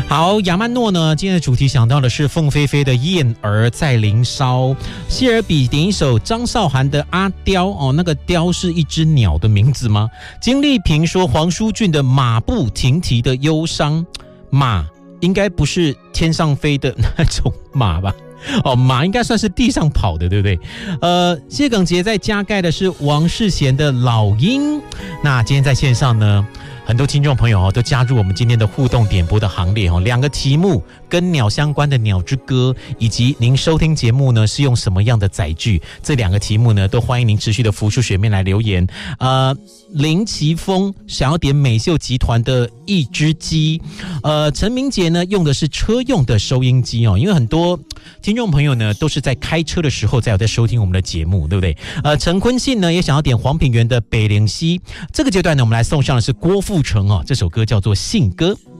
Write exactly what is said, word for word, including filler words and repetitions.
好，亚曼诺呢，今天的主题想到的是凤飞飞的《燕儿在林梢》，谢尔比点一首张韶涵的《阿雕》哦，那个雕是一只鸟的名字吗？金丽萍说黄舒骏的《马不停蹄的忧伤》，马应该不是天上飞的那种马吧？哦，马应该算是地上跑的，对不对？呃，谢耿杰在加盖的是王世贤的《老鹰》。那今天在线上呢，很多听众朋友哦都加入我们今天的互动点播的行列哦。两个题目跟鸟相关的《鸟之歌》，以及您收听节目呢是用什么样的载具？这两个题目呢，都欢迎您持续的浮出水面来留言。呃，林奇峰想要点美秀集团的《一只鸡》，呃，陈明杰呢用的是车用的收音机哦，因为很多听众朋友呢都是在开车的时候才有在收听我们的节目，对不对？呃，陈坤信呢也想要点黄品源的《北灵溪》。这个阶段呢，我们来送上的是郭富城哦，这首歌叫做《信歌》。